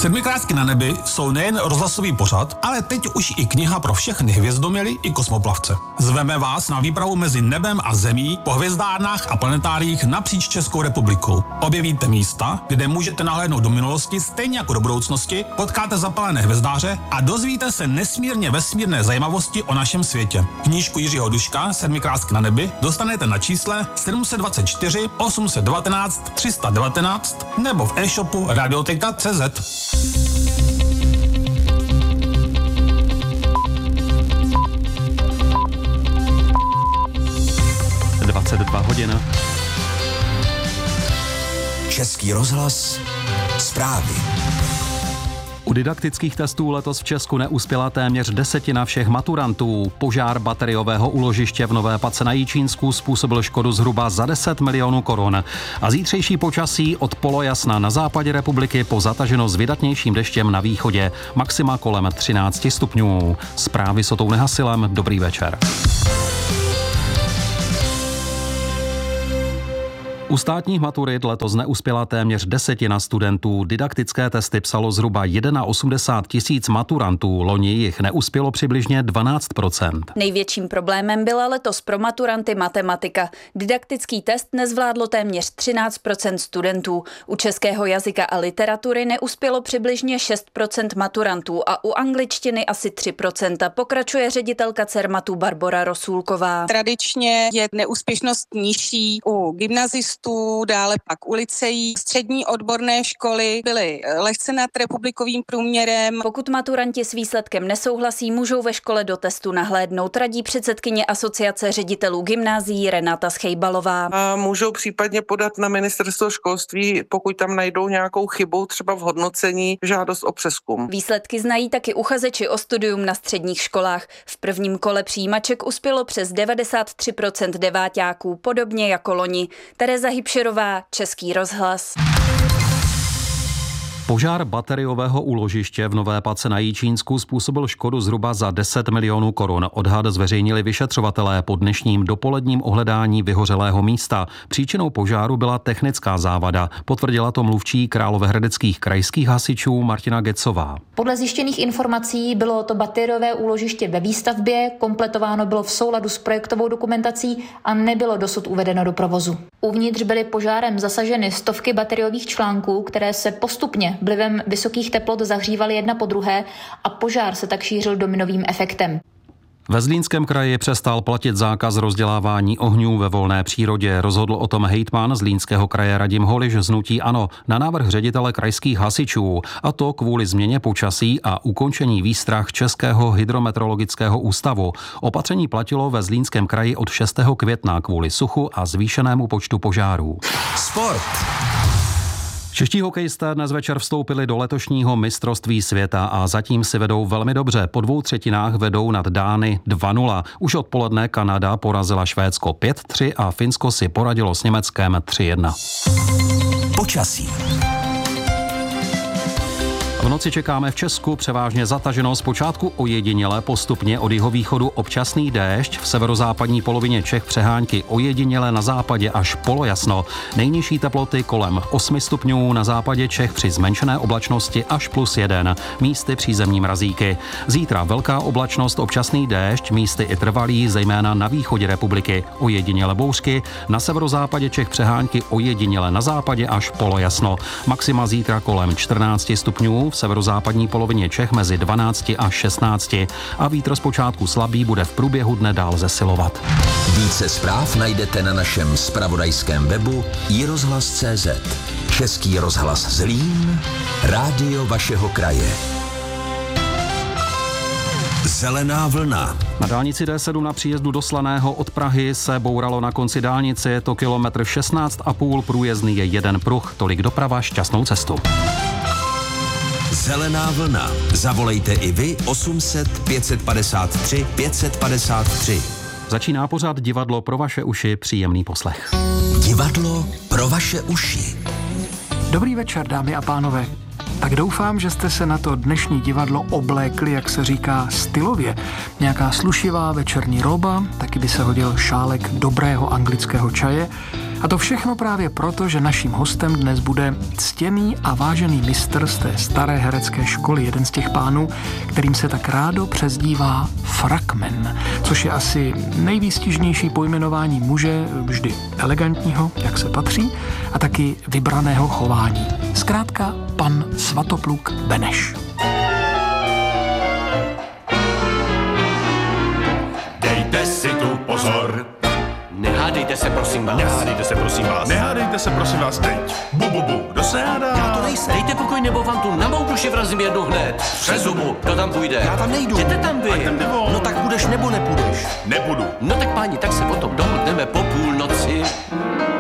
Sedmikrásky na nebi jsou nejen rozhlasový pořad, ale teď už i kniha pro všechny hvězdoměly i kosmoplavce. Zveme vás na výpravu mezi nebem a zemí po hvězdárnách a planetáriích napříč Českou republikou. Objevíte místa, kde můžete nahlédnout do minulosti stejně jako do budoucnosti, potkáte zapalené hvězdáře a dozvíte se nesmírně vesmírné zajímavosti o našem světě. Knížku Jiřího Duška Sedmikrásky na nebi dostanete na čísle 724 819 319 nebo v e-shopu Radioteka.cz. 22 hodin. Český rozhlas, zprávy. U didaktických testů letos v Česku neuspěla téměř desetina všech maturantů. Požár bateriového úložiště v Nové Pace na Jičínsku způsobil škodu zhruba za 10 milionů korun. A zítřejší počasí od polojasna na západě republiky po zataženo s vydatnějším deštěm na východě. Maxima kolem 13 stupňů. Zprávy s Otou Nehasilem. Dobrý večer. U státních maturit letos neuspěla téměř desetina studentů. Didaktické testy psalo zhruba 81 000 maturantů. Loni jich neuspělo přibližně 12%. Největším problémem byla letos pro maturanty matematika. Didaktický test nezvládlo téměř 13% studentů. U českého jazyka a literatury neuspělo přibližně 6% maturantů a u angličtiny asi 3%, pokračuje ředitelka Cermatu Barbora Rosůlková. Tradičně je neúspěšnost nižší u gymnazistů, dále pak u lyceí. Střední odborné školy byly lehce nad republikovým průměrem. Pokud maturanti s výsledkem nesouhlasí, můžou ve škole do testu nahlédnout, radí předsedkyně Asociace ředitelů gymnázií Renata Schejbalová. A můžou případně podat na ministerstvo školství, pokud tam najdou nějakou chybu, třeba v hodnocení, žádost o přezkum. Výsledky znají taky uchazeči o studium na středních školách. V prvním kole přijímaček uspělo přes 93% deváťáků, podobně jako loni. Tereza Hybšerová, Český rozhlas. Požár bateriového úložiště v Nové Pace na Jičínsku způsobil škodu zhruba za 10 milionů korun. Odhad zveřejnili vyšetřovatelé po dnešním dopoledním ohledání vyhořelého místa. Příčinou požáru byla technická závada. Potvrdila to mluvčí královéhradeckých krajských hasičů Martina Gecová. Podle zjištěných informací bylo to bateriové úložiště ve výstavbě, kompletováno bylo v souladu s projektovou dokumentací a nebylo dosud uvedeno do provozu. Uvnitř byly požárem zasaženy stovky bateriových článků, které se postupně vlivem vysokých teplot zahřívaly jedna po druhé a požár se tak šířil dominovým efektem. Ve Zlínském kraji přestal platit zákaz rozdělávání ohňů ve volné přírodě. Rozhodl o tom hejtman Zlínského kraje Radim Holiš z hnutí ANO na návrh ředitele krajských hasičů, a to kvůli změně počasí a ukončení výstrah Českého hydrometeorologického ústavu. Opatření platilo ve Zlínském kraji od 6. května kvůli suchu a zvýšenému počtu požárů. Sport. Čeští hokejisté dnes večer vstoupili do letošního mistrovství světa a zatím si vedou velmi dobře. Po 2/3 vedou nad Dány 2-0. Už odpoledne Kanada porazila Švédsko 5-3 a Finsko si poradilo s Německem 3-1. Počasí. V noci čekáme v Česku převážně zataženo, zpočátku ojediněle, postupně od jihovýchodu občasný déšť, v severozápadní polovině Čech přehánky ojediněle, na západě až polojasno. Nejnižší teploty kolem 8 stupňů, na západě Čech při zmenšené oblačnosti až +1, místy přízemní mrazíky. Zítra velká oblačnost, občasný déšť, místy i trvalý, zejména na východě republiky, ojediněle bouřky, na severozápadě Čech přehánky ojediněle, na západě až polojasno. Maxima zítra kolem 14 stupňů, v severozápadní polovině Čech mezi 12 a 16 a vítr zpočátku slabý, bude v průběhu dne dál zesilovat. Více zpráv najdete na našem zpravodajském webu iRozhlas.cz. Český rozhlas Zlín, rádio vašeho kraje. Zelená vlna. Na dálnici D7 na příjezdu do Slaného od Prahy se bouralo na konci dálnice, je to kilometr 16,5, průjezdný je jeden pruh, tolik doprava, šťastnou cestu. Zelená vlna. Zavolejte i vy 800 553 553. Začíná pořad Divadlo pro vaše uši, příjemný poslech. Divadlo pro vaše uši. Dobrý večer, dámy a pánové. Tak doufám, že jste se na to dnešní divadlo oblékli, jak se říká, stylově. Nějaká slušivá večerní roba, taky by se hodil šálek dobrého anglického čaje A to všechno právě proto, že naším hostem dnes bude ctěný a vážený mistr z té staré herecké školy, jeden z těch pánů, kterým se tak rádo přezdívá frakmen, což je asi nejvýstižnější pojmenování muže, vždy elegantního, jak se patří, a taky vybraného chování. Zkrátka pan Svatopluk Beneš. Dejte si tu pozor. Nehádejte se, prosím vás. Nehádejte se, prosím vás. Nehádejte se, prosím vás, teď. Bu. Kdo se hádá? Já to nejsem. Dejte pokoj, nebo vám tu na mou duši vrazím jednu hned. Přes zubu. Kdo tam půjde? Já tam nejdu. Jděte tam vy. Ať tam jde on. No tak budeš nebo nepůjdeš? Nebudu. No tak páni, tak se potom dohodneme po půlnoci.